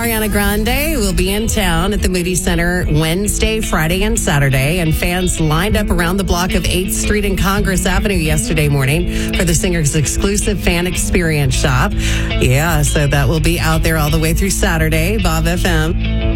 Ariana Grande will be in town at the Moody Center Wednesday, Friday, and Saturday. And fans lined up around the block of 8th Street and Congress Avenue yesterday morning for the singer's exclusive fan experience shop. Yeah, so that will be out there all the way through Saturday. Bob FM.